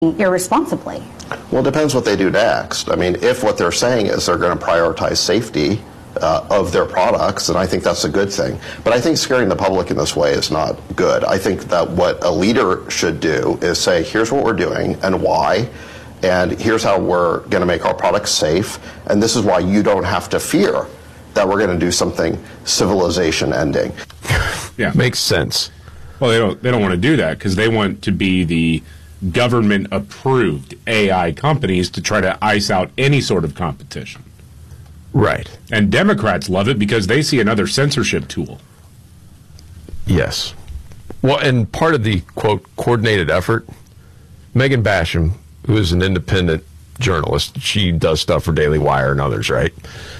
irresponsibly. Well, it depends what they do next. I mean, if what they're saying is they're going to prioritize safety of their products, and I think that's a good thing. But I think scaring the public in this way is not good. I think that what a leader should do is say, here's what we're doing and why, and here's how we're going to make our products safe, and this is why you don't have to fear that we're going to do something civilization ending. Yeah, makes sense. Well, they don't want to do that because they want to be the government-approved AI companies to try to ice out any sort of competition. Right. And Democrats love it because they see another censorship tool. Yes. Well, and part of the, quote, coordinated effort, Megan Basham, who is an independent journalist, she does stuff for Daily Wire and others, right?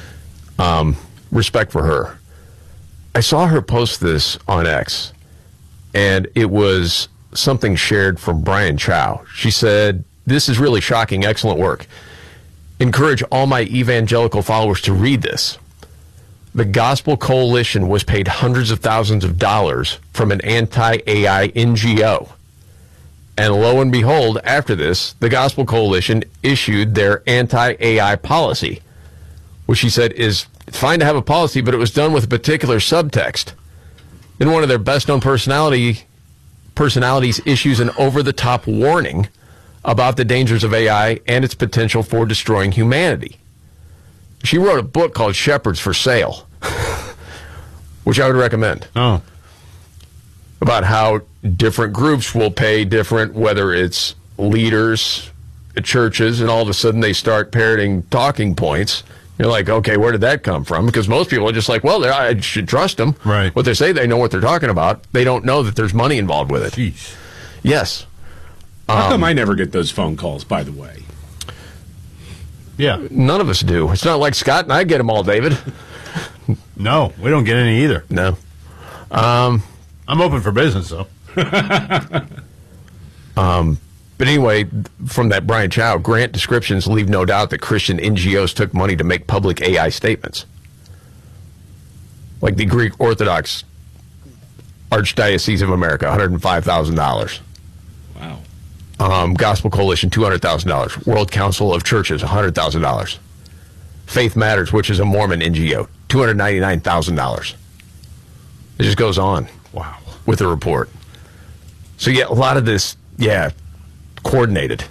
Respect for her. I saw her post this on X, and it was something shared from Brian Chow. She said, "This is really shocking, excellent work. Encourage all my evangelical followers to read this. The Gospel Coalition was paid hundreds of thousands of dollars from an anti-AI NGO. And lo and behold, after this, the Gospel Coalition issued their anti-AI policy, which she said is fine to have a policy, but it was done with a particular subtext. Then one of their best-known personalities issues an over-the-top warning about the dangers of AI and its potential for destroying humanity. She wrote a book called Shepherds for Sale, which I would recommend. Oh. About how different groups will pay different, whether it's leaders at churches, and all of a sudden they start parroting talking points. You're like, okay, where did that come from? Because most people are just like, well, I should trust them. Right. What they say, they know what they're talking about. They don't know that there's money involved with it. Jeez. Yes. How come I never get those phone calls, by the way? Yeah. None of us do. It's not like Scott and I get them all, David. No, we don't get any either. No. I'm open for business, though. But anyway, from that Brian Chow, grant descriptions leave no doubt that Christian NGOs took money to make public AI statements. Like the Greek Orthodox Archdiocese of America, $105,000. Wow. Gospel Coalition, $200,000. World Council of Churches, $100,000. Faith Matters, which is a Mormon NGO, $299,000. It just goes on. Wow. With the report. So, yeah, a lot of this, coordinated.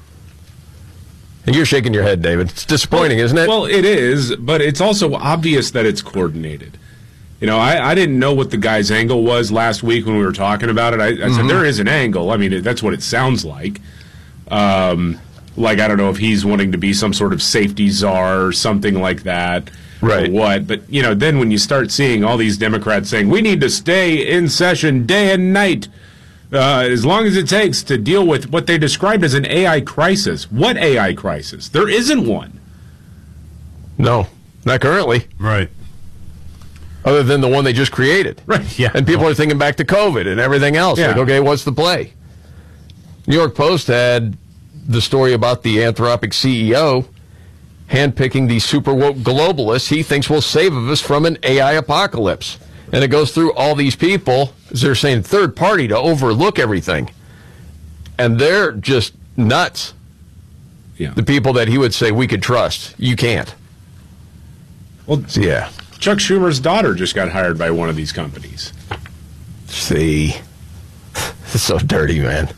And you're shaking your head, David. It's disappointing, isn't it? Well, it is, but it's also obvious that it's coordinated. You know, I didn't know what the guy's angle was last week when we were talking about it. I said, there is an angle. I mean, that's what it sounds like. I don't know if he's wanting to be some sort of safety czar or something like that. Right. Or what. But, then when you start seeing all these Democrats saying, we need to stay in session day and night, as long as it takes to deal with what they described as an AI crisis. What AI crisis? There isn't one. No, not currently. Right. Other than the one they just created. Right, yeah. And people are thinking back to COVID and everything else. Yeah. Like, okay, what's the play? New York Post had the story about the Anthropic CEO handpicking the super woke globalists he thinks will save us from an AI apocalypse. And it goes through all these people, as they're saying, third party to overlook everything. And they're just nuts. Yeah. The people that he would say we could trust. You can't. Well, So, yeah. Chuck Schumer's daughter just got hired by one of these companies. See. It's so dirty, man.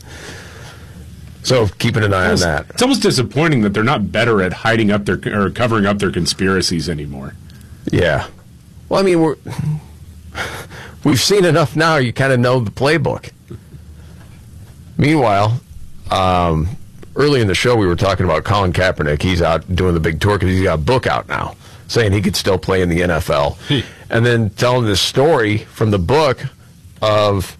So keeping an eye on that. It's almost disappointing that they're not better at hiding up or covering up their conspiracies anymore. Yeah. Well, I mean, we've seen enough now. You kind of know the playbook. Meanwhile, early in the show, we were talking about Colin Kaepernick. He's out doing the big tour because he's got a book out now saying he could still play in the NFL. And then telling this story from the book of,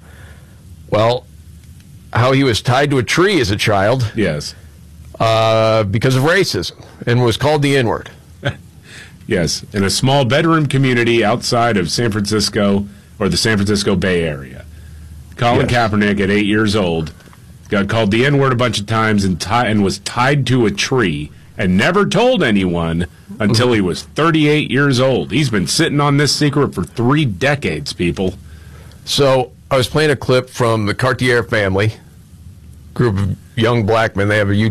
how he was tied to a tree as a child. Yes. Because of racism and was called the N-word. Yes, in a small bedroom community outside of San Francisco or the San Francisco Bay Area. Colin Kaepernick, at 8 years old, got called the N-word a bunch of times and was tied to a tree and never told anyone until he was 38 years old. He's been sitting on this secret for 3 decades, people. So I was playing a clip from the Cartier family, group of young black men. They have a